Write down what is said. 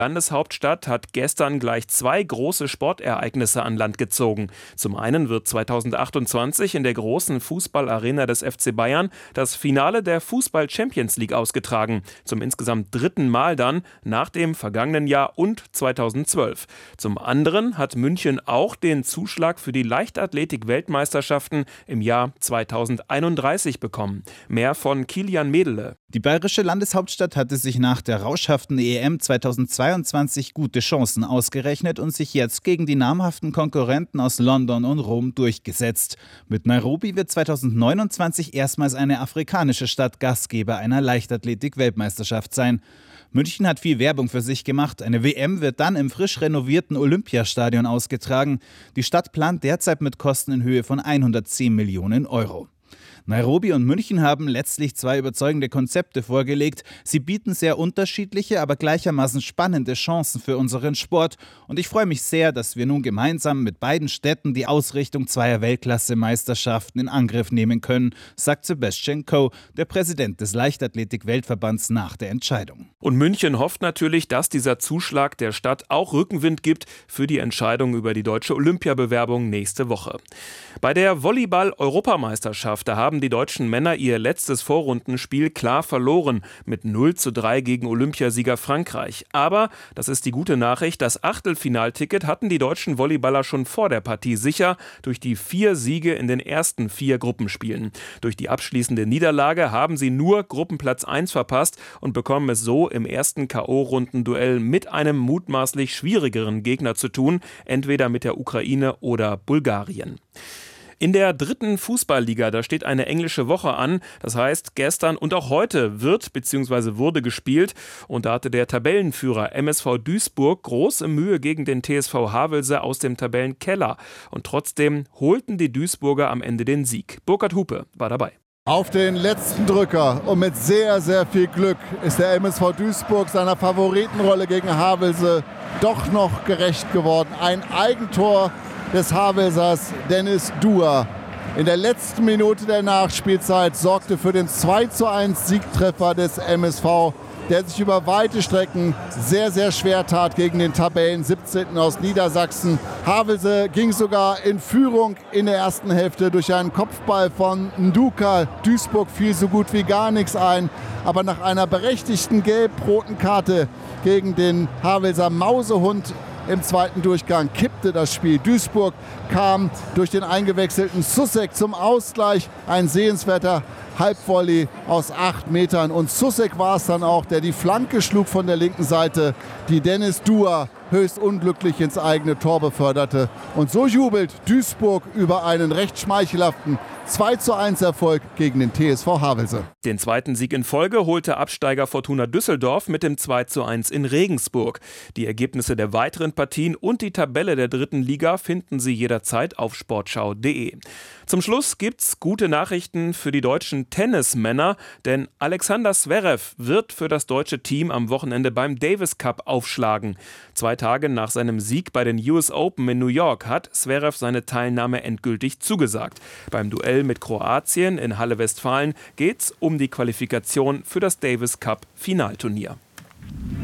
Landeshauptstadt hat gestern gleich 2 große Sportereignisse an Land gezogen. Zum einen wird 2028 in der großen Fußballarena des FC Bayern das Finale der Fußball-Champions League ausgetragen. Zum insgesamt 3. Mal dann nach dem vergangenen Jahr und 2012. Zum anderen hat München auch den Zuschlag für die Leichtathletik-Weltmeisterschaften im Jahr 2031 bekommen. Mehr von Kilian Medele. Die bayerische Landeshauptstadt hatte sich nach der rauschhaften EM 2022 gute Chancen ausgerechnet und sich jetzt gegen die namhaften Konkurrenten aus London und Rom durchgesetzt. Mit Nairobi wird 2029 erstmals eine afrikanische Stadt Gastgeber einer Leichtathletik-Weltmeisterschaft sein. München hat viel Werbung für sich gemacht. Eine WM wird dann im frisch renovierten Olympiastadion ausgetragen. Die Stadt plant derzeit mit Kosten in Höhe von 110 Millionen Euro. Nairobi und München haben letztlich 2 überzeugende Konzepte vorgelegt. Sie bieten sehr unterschiedliche, aber gleichermaßen spannende Chancen für unseren Sport. Und ich freue mich sehr, dass wir nun gemeinsam mit beiden Städten die Ausrichtung 2 Weltklasse-Meisterschaften in Angriff nehmen können, sagt Sebastian Coe, der Präsident des Leichtathletik-Weltverbands, nach der Entscheidung. Und München hofft natürlich, dass dieser Zuschlag der Stadt auch Rückenwind gibt für die Entscheidung über die deutsche Olympiabewerbung nächste Woche. Bei der Volleyball-Europameisterschaft, da haben die deutschen Männer ihr letztes Vorrundenspiel klar verloren mit 0:3 gegen Olympiasieger Frankreich. Aber, das ist die gute Nachricht, das Achtelfinalticket hatten die deutschen Volleyballer schon vor der Partie sicher durch die 4 Siege in den ersten 4 Gruppenspielen. Durch die abschließende Niederlage haben sie nur Gruppenplatz 1 verpasst und bekommen es so im ersten K.O.-Rundenduell mit einem mutmaßlich schwierigeren Gegner zu tun, entweder mit der Ukraine oder Bulgarien. In der 3. Fußballliga, da steht eine englische Woche an. Das heißt, gestern und auch heute wird bzw. wurde gespielt. Und da hatte der Tabellenführer MSV Duisburg große Mühe gegen den TSV Havelse aus dem Tabellenkeller. Und trotzdem holten die Duisburger am Ende den Sieg. Burkhard Hupe war dabei. Auf den letzten Drücker und mit sehr, sehr viel Glück ist der MSV Duisburg seiner Favoritenrolle gegen Havelse doch noch gerecht geworden. Ein Eigentor des Havelsers Dennis Dua in der letzten Minute der Nachspielzeit sorgte für den 2:1 Siegtreffer des MSV, der sich über weite Strecken sehr, sehr schwer tat gegen den Tabellen 17. aus Niedersachsen. Havelse ging sogar in Führung in der ersten Hälfte durch einen Kopfball von Nduka. Duisburg fiel so gut wie gar nichts ein, aber nach einer berechtigten gelb-roten Karte gegen den Havelser Mausehund im zweiten Durchgang kippte das Spiel. Duisburg kam durch den eingewechselten Susek zum Ausgleich. Ein sehenswerter Halbvolley aus 8 Metern. Und Susek war es dann auch, der die Flanke schlug von der linken Seite, die Dennis Dua höchst unglücklich ins eigene Tor beförderte. Und so jubelt Duisburg über einen recht schmeichelhaften 2:1 Erfolg gegen den TSV Havelse. Den zweiten Sieg in Folge holte Absteiger Fortuna Düsseldorf mit dem 2:1 in Regensburg. Die Ergebnisse der weiteren Partien und die Tabelle der 3. Liga finden Sie jederzeit auf sportschau.de. Zum Schluss gibt's gute Nachrichten für die deutschen Tennismänner, denn Alexander Zverev wird für das deutsche Team am Wochenende beim Davis Cup aufschlagen. 2 Tage nach seinem Sieg bei den US Open in New York hat Zverev seine Teilnahme endgültig zugesagt. Beim Duell mit Kroatien in Halle Westfalen geht's um die Qualifikation für das Davis Cup Finalturnier.